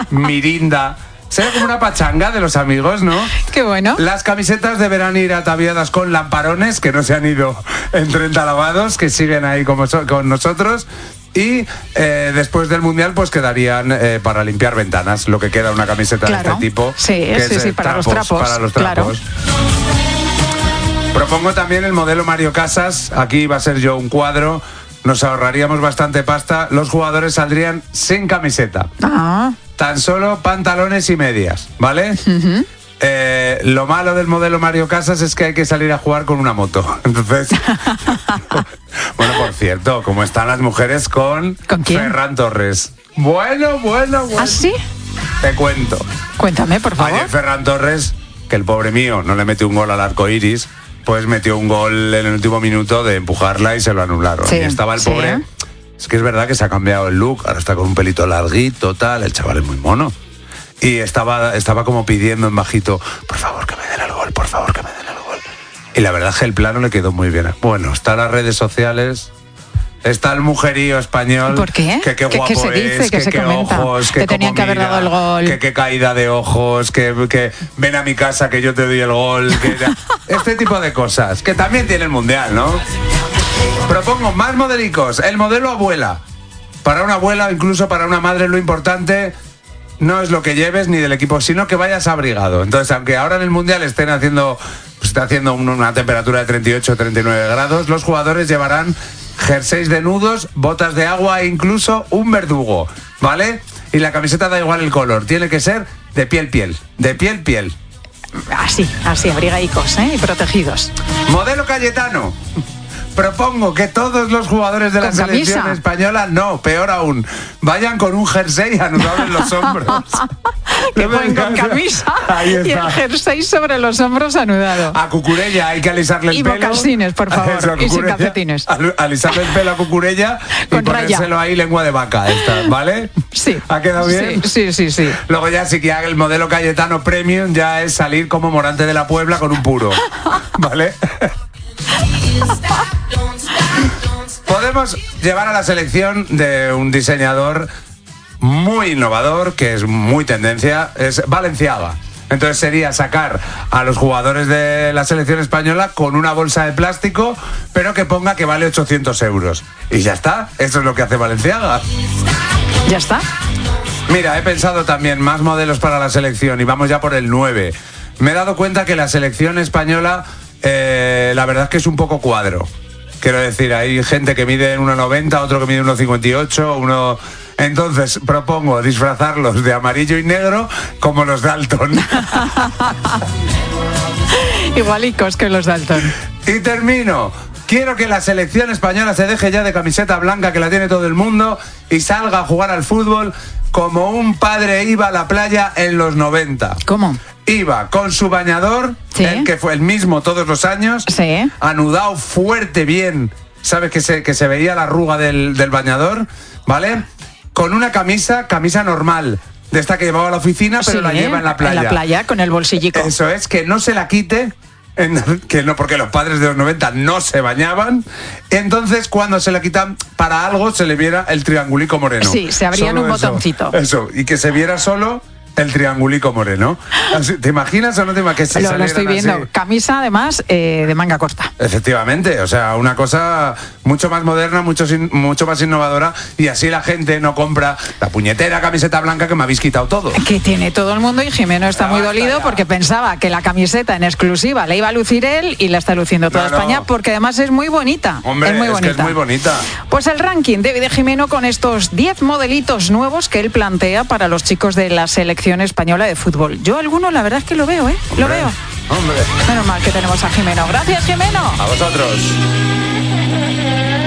Mirinda. Será como una pachanga de los amigos, ¿no? Qué bueno. Las camisetas deberán ir ataviadas con lamparones, que no se han ido en 30 lavados, que siguen ahí con nosotros. Y después del Mundial pues quedarían para limpiar ventanas, lo que queda una camiseta de este tipo. Sí, para los trapos. Para los trapos. Claro. Propongo también el modelo Mario Casas. Aquí va a ser yo un cuadro. Nos ahorraríamos bastante pasta. Los jugadores saldrían sin camiseta. Tan solo pantalones y medias, ¿vale? Uh-huh. Lo malo del modelo Mario Casas es que hay que salir a jugar con una moto. Entonces, bueno, por cierto, ¿cómo están las mujeres con quién? Ferran Torres? Bueno. ¿Ah, sí? Te cuento. Cuéntame, por favor. Ayer Ferran Torres, que el pobre mío no le metió un gol al arco iris, pues metió un gol en el último minuto de empujarla y se lo anularon. Sí, y estaba el pobre... Sí. Es que es verdad que se ha cambiado el look, ahora está con un pelito larguito, tal, el chaval es muy mono. Y estaba como pidiendo en bajito, por favor que me den el gol, por favor que me den el gol. Y la verdad es que el plano le quedó muy bien. Bueno, está en las redes sociales, está el mujerío español. ¿Por qué? Que qué guapo ¿Qué se dice? es, ¿Qué se comenta? ojos, que tenían que haber dado el gol. Que qué caída de ojos, que ven a mi casa que yo te doy el gol. Este tipo de cosas, que también tiene el Mundial, ¿no? Propongo más modelicos. El modelo abuela. Para una abuela o incluso para una madre lo importante no es lo que lleves ni del equipo, sino que vayas abrigado. Entonces, aunque ahora en el Mundial está haciendo una temperatura de 38 o 39 grados, los jugadores llevarán jerseys de nudos, botas de agua e incluso un verdugo, ¿vale? Y la camiseta da igual el color, tiene que ser de piel. Así, abrigaicos, y protegidos. Modelo Cayetano. Propongo que todos los jugadores de la selección española, no, peor aún, vayan con un jersey anudado en los hombros. Que vayan con camisa y el jersey sobre los hombros anudado. A Cucurella hay que alisarle el pelo. Y mocasines, por favor, y sin calcetines. Alisarle el pelo a Cucurella y ponérselo ahí lengua de vaca, ¿vale? Sí. ¿Ha quedado bien? Sí. Luego ya sí que haga el modelo Cayetano Premium, ya es salir como Morante de la Puebla con un puro, ¿vale? Podemos llevar a la selección de un diseñador muy innovador, que es muy tendencia, es Balenciaga. Entonces sería sacar a los jugadores de la selección española con una bolsa de plástico, pero que ponga que vale 800 euros. Y ya está, eso es lo que hace Balenciaga. Ya está. Mira, he pensado también más modelos para la selección y vamos ya por el 9. Me he dado cuenta que la selección española, la verdad es que es un poco cuadro. Quiero decir, hay gente que mide 1,90, otro que mide 1,58, Entonces propongo disfrazarlos de amarillo y negro como los Dalton. Igualicos que los Dalton. Y termino. Quiero que la selección española se deje ya de camiseta blanca, que la tiene todo el mundo, y salga a jugar al fútbol como un padre iba a la playa en los 90. ¿Cómo? Iba con su bañador, ¿sí? El que fue el mismo todos los años, sí, anudado fuerte bien, ¿sabes? Que se veía la arruga del bañador, ¿vale? Con una camisa normal, de esta que llevaba a la oficina, pero sí, la lleva en la playa. En la playa, con el bolsillico. Eso es, que no se la quite, que no, porque los padres de los 90 no se bañaban. Entonces, cuando se la quitan para algo, se le viera el triangulico moreno. Sí, se abrían un botoncito. Eso, y que se viera solo el triangulico moreno. ¿Te imaginas o no te imaginas? Que lo estoy viendo. Así. Camisa, además, de manga corta. Efectivamente, o sea, una cosa mucho más moderna, mucho más innovadora, y así la gente no compra la puñetera camiseta blanca que me habéis quitado todo. Que tiene todo el mundo, y Jimeno está muy dolido porque pensaba que la camiseta en exclusiva la iba a lucir él y la está luciendo toda España, porque además es muy bonita. Hombre, es muy bonita. Que es muy bonita. Pues el ranking de Jimeno con estos 10 modelitos nuevos que él plantea para los chicos de la selección española de fútbol. Yo alguno, la verdad es que lo veo, Hombre, lo veo. Hombre. Menos mal que tenemos a Jimeno. Gracias, Jimeno. A vosotros.